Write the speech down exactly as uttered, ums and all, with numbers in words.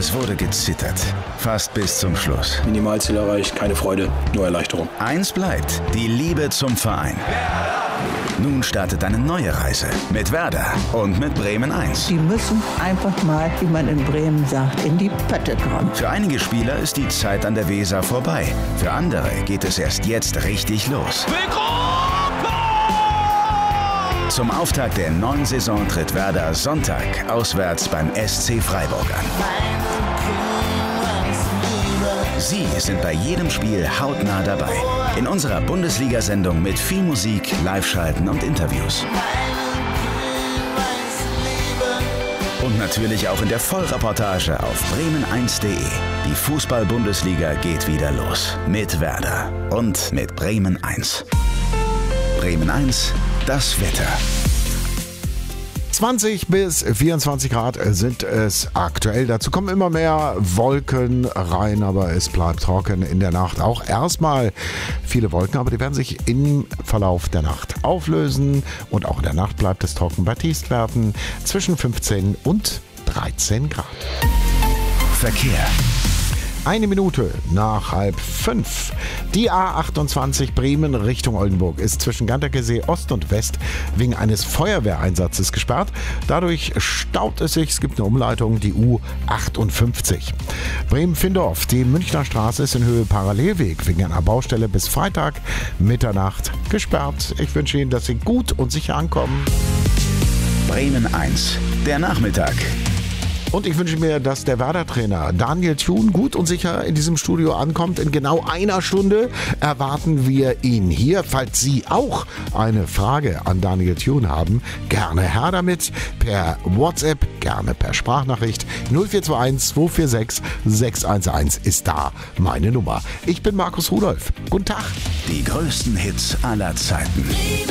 Es wurde gezittert. Fast bis zum Schluss. Minimalziel erreicht, keine Freude, nur Erleichterung. Eins bleibt: die Liebe zum Verein. Nun startet eine neue Reise mit Werder und mit Bremen eins. Die müssen einfach mal, wie man in Bremen sagt, in die Pötte kommen. Für einige Spieler ist die Zeit an der Weser vorbei. Für andere geht es erst jetzt richtig los. Zum Auftakt der neuen Saison tritt Werder Sonntag auswärts beim S C Freiburg an. Sie sind bei jedem Spiel hautnah dabei. In unserer Bundesliga-Sendung mit viel Musik, Live-Schalten und Interviews. Und natürlich auch in der Vollreportage auf bremen eins punkt de. Die Fußball-Bundesliga geht wieder los. Mit Werder und mit Bremen eins. Bremen eins, das Wetter. zwanzig bis vierundzwanzig Grad sind es aktuell. Dazu kommen immer mehr Wolken rein, aber es bleibt trocken in der Nacht. Auch erstmal viele Wolken, aber die werden sich im Verlauf der Nacht auflösen. Und auch in der Nacht bleibt es trocken bei Tiefstwerten zwischen fünfzehn und dreizehn Grad. Verkehr. Eine Minute nach halb fünf. Die A achtundzwanzig Bremen Richtung Oldenburg ist zwischen Ganderkesee Ost und West wegen eines Feuerwehreinsatzes gesperrt. Dadurch staut es sich. Es gibt eine Umleitung, die U achtundfünfzig. Bremen-Findorf, die Münchner Straße ist in Höhe Parallelweg wegen einer Baustelle bis Freitag Mitternacht gesperrt. Ich wünsche Ihnen, dass Sie gut und sicher ankommen. Bremen eins, der Nachmittag. Und ich wünsche mir, dass der Werder-Trainer Daniel Thun gut und sicher in diesem Studio ankommt. In genau einer Stunde erwarten wir ihn hier. Falls Sie auch eine Frage an Daniel Thun haben, gerne her damit. Per WhatsApp, gerne per Sprachnachricht. null vier zwei eins zwei vier sechs sechs eins eins ist da meine Nummer. Ich bin Markus Rudolph. Guten Tag. Die größten Hits aller Zeiten.